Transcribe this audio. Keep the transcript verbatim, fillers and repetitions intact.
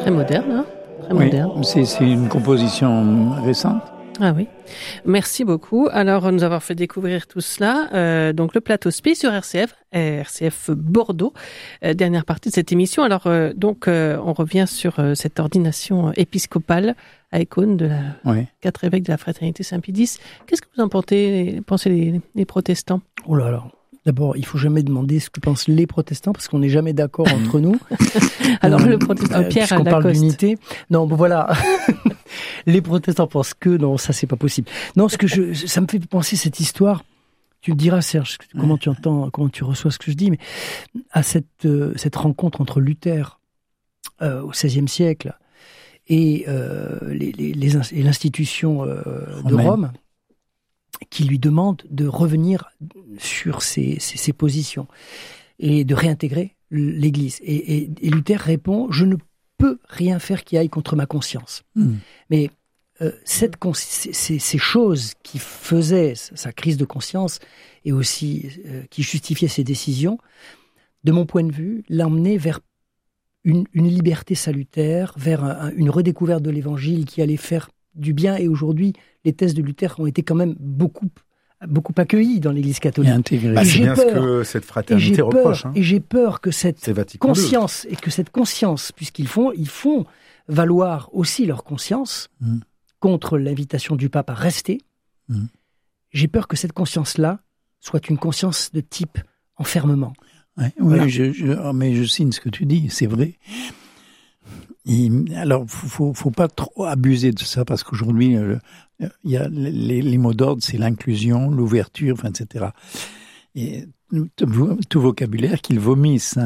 très moderne, hein, très oui, moderne. C'est, c'est une composition récente. Ah oui. Merci beaucoup. Alors, nous avoir fait découvrir tout cela. Euh, donc, le plateau Spi sur R C F, R C F Bordeaux. Euh, dernière partie de cette émission. Alors, euh, donc, euh, on revient sur euh, cette ordination épiscopale à Écône de la Oui. quatre évêques de la Fraternité Saint-Pie-X. Qu'est-ce que vous en pensez, pensez les, les protestants? Oh là là. D'abord, il faut jamais demander ce que pensent les protestants parce qu'on n'est jamais d'accord entre nous. Alors, euh, le protestant, euh, Pierre Puisqu'on parle Lacoste. d'unité. Non, bon voilà. Les protestants pensent que non, ça c'est pas possible. Non, ce que je, ça me fait penser cette histoire. Tu me diras, Serge, comment tu entends, comment tu reçois ce que je dis, mais à cette euh, cette rencontre entre Luther euh, au seizième siècle et euh, les, les, les et l'institution euh, de Romaine. Rome, qui lui demande de revenir sur ses, ses, ses positions et de réintégrer l'Église. Et, et, et Luther répond « Je ne peux rien faire qui aille contre ma conscience. Mmh. » Mais euh, cette, ces, ces choses qui faisaient sa crise de conscience et aussi euh, qui justifiaient ses décisions, de mon point de vue, l'emmenaient vers une, une liberté salutaire, vers un, une redécouverte de l'Évangile qui allait faire du bien. Et aujourd'hui, les thèses de Luther ont été quand même beaucoup, beaucoup accueillies dans l'Église catholique. Et intégrées. Bah, c'est bien peur, ce que cette fraternité reproche. Peur, hein. Et j'ai peur que cette conscience, deux. et que cette conscience, puisqu'ils font, ils font valoir aussi leur conscience mmh. contre l'invitation du pape à rester, mmh. j'ai peur que cette conscience-là soit une conscience de type enfermement. Ouais, voilà. Oui, je, je, mais je signe ce que tu dis, c'est vrai. Et, alors, faut, faut, faut pas trop abuser de ça parce qu'aujourd'hui, euh, il y a les, les mots d'ordre, c'est l'inclusion, l'ouverture, enfin, et cetera. Et tout, tout vocabulaire qu'ils vomissent. Hein.